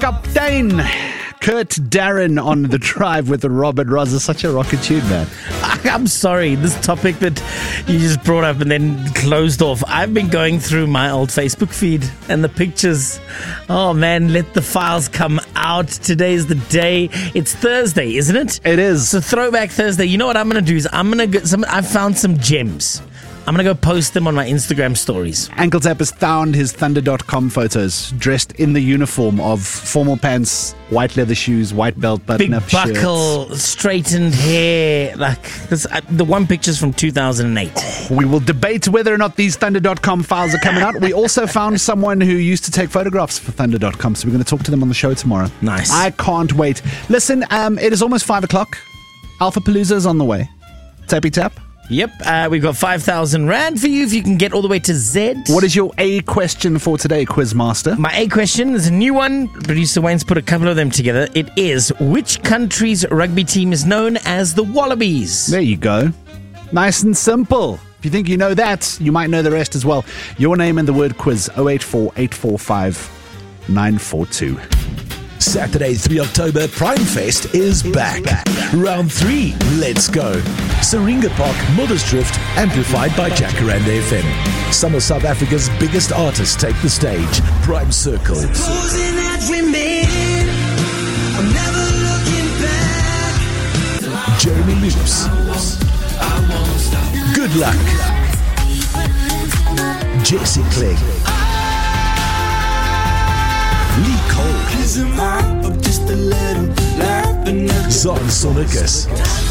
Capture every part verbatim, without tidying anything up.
Kaptein. Kurt Darren on the drive with Robert Ross is such a rocket tune, man. I'm sorry, this topic that you just brought up and then closed off. I've been going through my old Facebook feed and the pictures. Oh man, let the files come out. Today's the day. It's Thursday, isn't it? It is. It's a throwback Thursday. You know what I'm going to do is I'm going to get some, I found some gems. I'm going to go post them on my Instagram stories. Ankle Tap has found his Thunder dot com photos dressed in the uniform of formal pants, white leather shoes, white belt, button-up shirts. Big buckle, straightened hair. Like this, uh, the one picture's from two thousand eight. We will debate whether or not these Thunder dot com files are coming out. We also found someone who used to take photographs for Thunder dot com, so we're going to talk to them on the show tomorrow. Nice. I can't wait. Listen, um, it is almost five o'clock. Alpha Palooza is on the way. Tappy tap. Yep, uh, we've got five thousand rand for you if you can get all the way to Z. What is your A question for today, Quizmaster? My A question is a new one. Producer Wayne's put a couple of them together. It is, which country's rugby team is known as the Wallabies? There you go. Nice and simple. If you think you know that, you might know the rest as well. Your name and the word quiz, oh eight four, eight four five, nine four two. Saturday, the third of October, Prime Fest is back. Round three, let's go. Syringa Park, Moddersdrift, amplified by Jacaranda F M. Some of South Africa's biggest artists take the stage. Prime Circle. Jeremy Loops. Good Luck. Jesse Clegg. Lee Cole. Zon Sonicus.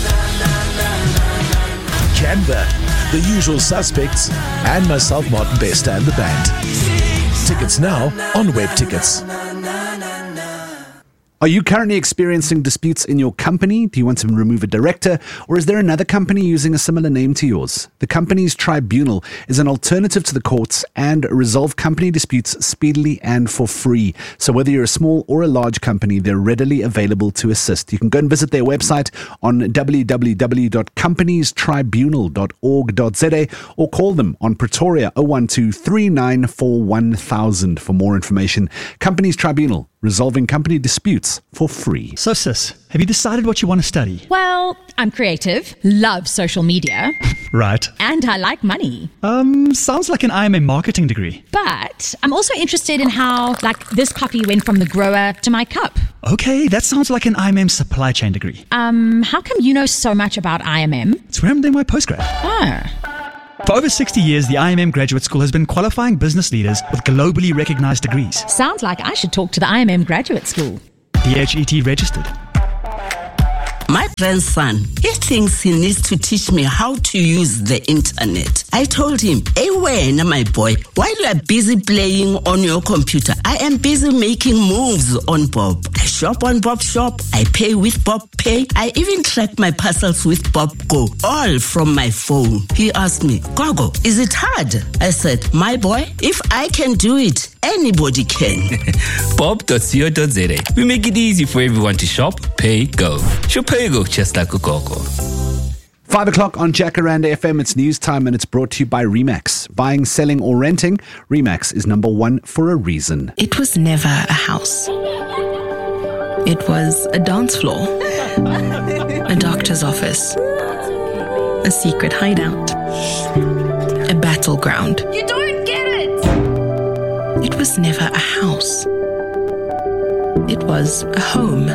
Canva, The Usual Suspects, and myself, Martin Bester, and the band. Tickets now on Web Tickets. Are you currently experiencing disputes in your company? Do you want to remove a director? Or is there another company using a similar name to yours? The Companies Tribunal is an alternative to the courts and resolve company disputes speedily and for free. So whether you're a small or a large company, they're readily available to assist. You can go and visit their website on w w w dot companies tribunal dot org dot z a or call them on Pretoria oh one two, three nine four, one thousand for more information. Companies Tribunal, resolving company disputes for free. So sis, have you decided what you want to study? Well, I'm creative, love social media. Right. And I like money. Um, sounds like an I M A marketing degree. But I'm also interested in how, like, this coffee went from the grower to my cup. Okay, that sounds like an I M M supply chain degree. Um, how come you know so much about I M M? It's where I'm doing my postgrad. Ah. For over sixty years, the I M M Graduate School has been qualifying business leaders with globally recognized degrees. Sounds like I should talk to the I M M Graduate School. D H E T registered. My grandson, he thinks he needs to teach me how to use the internet. I told him, hey, when, my boy, while you are busy playing on your computer, I am busy making moves on Bob. I shop on Bob Shop. I pay with Bob Pay. I even track my parcels with Bob Go, all from my phone. He asked me, Gogo, is it hard? I said, my boy, if I can do it, anybody can. bob dot co dot z a. We make it easy for everyone to shop, pay, go. Shop, pay, go, just like a Gogo. Five o'clock on Jacaranda F M. It's news time and it's brought to you by Remax. Buying, selling or renting, Remax is number one for a reason. It was never a house. It was a dance floor, a doctor's office, a secret hideout, a battleground. You don't get it! It was never a house. It was a home.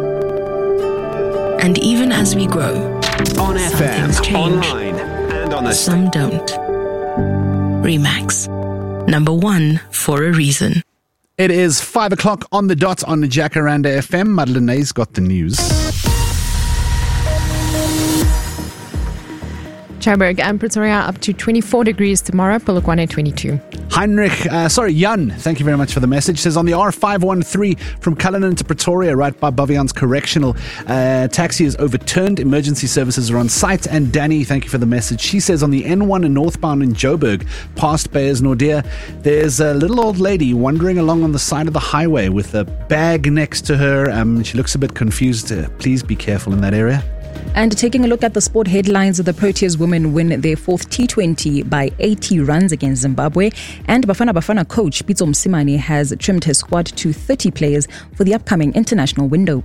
And even as we grow, on F M, some things change. Online, and on the Some don't. Remax. Number one for a reason. It is five o'clock on the dot on the Jacaranda F M. Madeleine's got the news. Joburg and Pretoria up to twenty-four degrees tomorrow. Polokwane twenty-two. Heinrich, uh, sorry, Jan, thank you very much for the message. Says on the R five one three from Cullinan to Pretoria, right by Bavians Correctional, uh, taxi is overturned. Emergency services are on site. And Danny, thank you for the message. She says on the N one and northbound in Joburg, past Beyers Nordia, there's a little old lady wandering along on the side of the highway with a bag next to her. Um, she looks a bit confused. Uh, please be careful in that area. And taking a look at the sport headlines, the Proteas women win their fourth T twenty by eighty runs against Zimbabwe. And Bafana Bafana coach Pitso Mosimane has trimmed his squad to thirty players for the upcoming international window.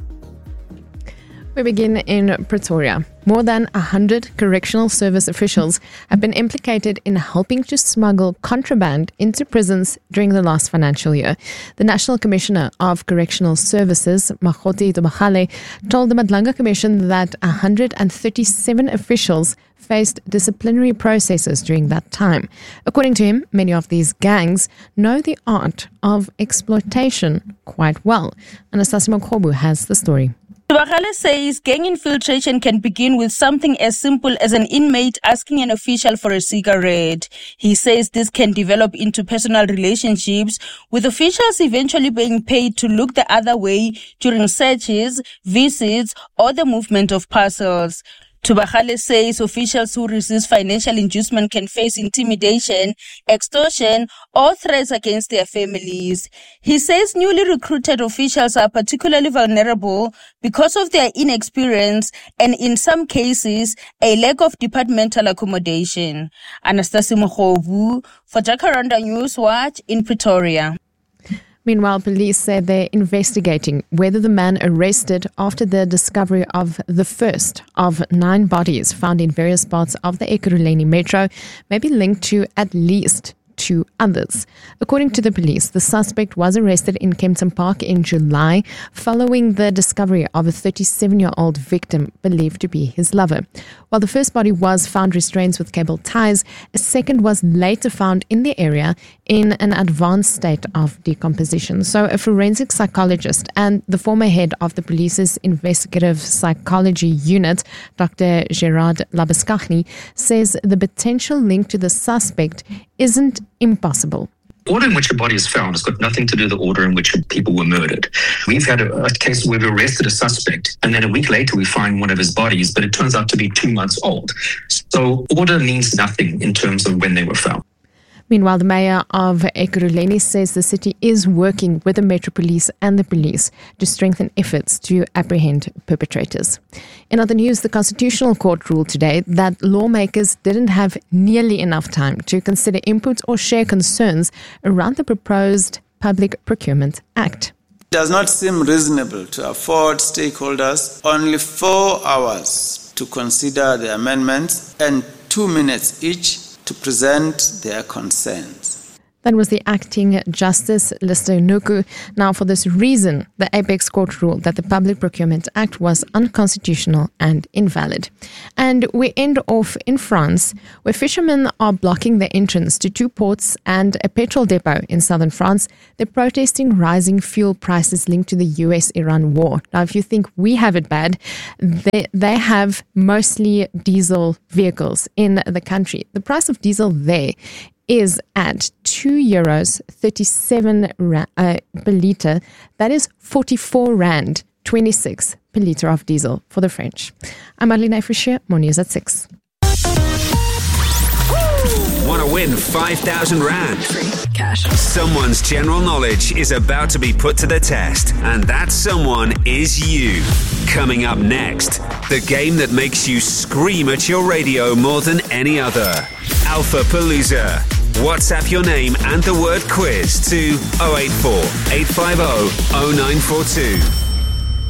We begin in Pretoria. More than one hundred correctional service officials have been implicated in helping to smuggle contraband into prisons during the last financial year. The National Commissioner of Correctional Services, Makgoti Tobagale, told the Madlanga Commission that one hundred thirty-seven officials faced disciplinary processes during that time. According to him, many of these gangs know the art of exploitation quite well. Anastasia Mokhobu has the story. Tobagale says gang infiltration can begin with something as simple as an inmate asking an official for a cigarette. He says this can develop into personal relationships, with officials eventually being paid to look the other way during searches, visits, or the movement of parcels. Tobagale says officials who resist financial inducement can face intimidation, extortion, or threats against their families. He says newly recruited officials are particularly vulnerable because of their inexperience and, in some cases, a lack of departmental accommodation. Anastasia Mokhobu for Jacaranda News Watch in Pretoria. Meanwhile, police say they're investigating whether the man arrested after the discovery of the first of nine bodies found in various parts of the Ekurhuleni metro may be linked to at least two others. According to the police, the suspect was arrested in Kempton Park in July following the discovery of a thirty-seven-year-old victim believed to be his lover. While the first body was found restrained with cable ties, a second was later found in the area in an advanced state of decomposition. So a forensic psychologist and the former head of the police's investigative psychology unit, Doctor Gerard Labuschagne, says the potential link to the suspect isn't impossible. The order in which a body is found has got nothing to do with the order in which people were murdered. We've had a, a case where we arrested a suspect and then a week later we find one of his bodies, but it turns out to be two months old. So order means nothing in terms of when they were found. Meanwhile, the mayor of Ekurhuleni says the city is working with the Metro Police and the police to strengthen efforts to apprehend perpetrators. In other news, the Constitutional Court ruled today that lawmakers didn't have nearly enough time to consider input or share concerns around the proposed Public Procurement Act. It does not seem reasonable to afford stakeholders only four hours to consider the amendments and two minutes each to present their concerns. That was the acting Justice Lister Nuku. Now, for this reason, the Apex Court ruled that the Public Procurement Act was unconstitutional and invalid. And we end off in France, where fishermen are blocking the entrance to two ports and a petrol depot in southern France. They're protesting rising fuel prices linked to the U S Iran war. Now, if you think we have it bad, they, they have mostly diesel vehicles in the country. The price of diesel there is at two euros thirty-seven ra- uh, per litre. That is forty-four rand twenty-six per litre of diesel for the French. I'm Marlene Fischer, more news at six. Want to win five thousand rand? Cash. Someone's general knowledge is about to be put to the test, and that someone is you. Coming up next, the game that makes you scream at your radio more than any other. Alpha Palooza. WhatsApp your name and the word quiz to oh eight four, eight five oh, oh nine four two.